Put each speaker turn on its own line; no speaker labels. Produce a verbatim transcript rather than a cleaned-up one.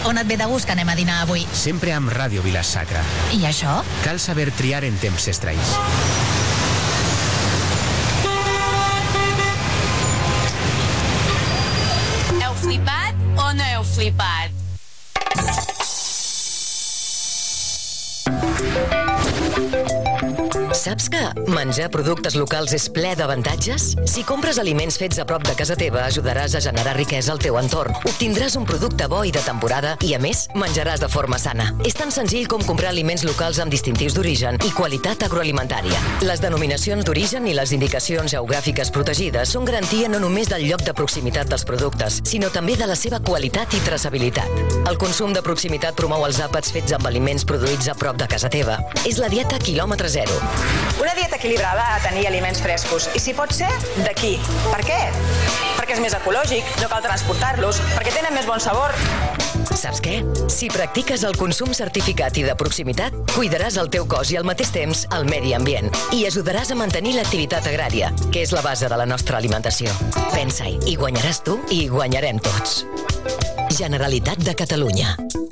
On et ve de gust que anem a dinar avui?
Sempre amb Ràdio Vila-sacra.
I això?
Cal saber triar en temps estralls.
Heu flipat o no heu flipat?
Saps que menjar productes locals és ple d'avantatges? Si compres aliments fets a prop de casa teva, ajudaràs a generar riquesa al teu entorn. Obtindràs un producte bo i de temporada i, a més, menjaràs de forma sana. És tan senzill com comprar aliments locals amb distintius d'origen i qualitat agroalimentària. Les denominacions d'origen i les indicacions geogràfiques protegides són garantia no només del lloc de proximitat dels productes, sinó també de la seva qualitat i traçabilitat. El consum de proximitat promou els àpats fets amb aliments produïts a prop de casa teva. És la dieta quilòmetre zero.
Una dieta equilibrada ha de tenir aliments frescos i, si pot ser, d'aquí. Per què? Perquè és més ecològic, no cal transportar-los, perquè tenen més bon sabor.
Saps què? Si practiques el consum certificat i de proximitat, cuidaràs el teu cos i al mateix temps el medi ambient i ajudaràs a mantenir l'activitat agrària, que és la base de la nostra alimentació. Pensa-hi, hi guanyaràs tu i hi guanyarem tots. Generalitat de Catalunya.